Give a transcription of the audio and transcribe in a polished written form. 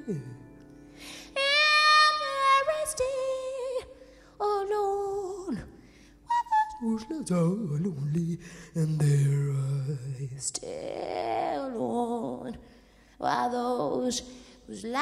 And there I stay alone. Whose lives are lonely, and there I stay alone. While those whose lives